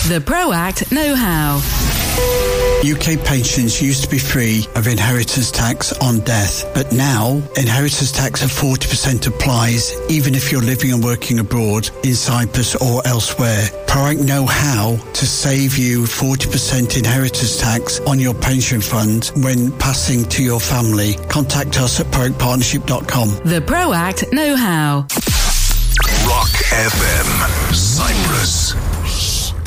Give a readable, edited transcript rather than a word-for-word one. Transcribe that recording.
The ProAct Know-How. UK pensions used to be free of inheritance tax on death, but now inheritance tax of 40% applies even if you're living and working abroad in Cyprus or elsewhere. ProAct Know-How to save you 40% inheritance tax on your pension fund when passing to your family. Contact us at proactpartnership.com. The ProAct Know-How. Rock FM, Cyprus.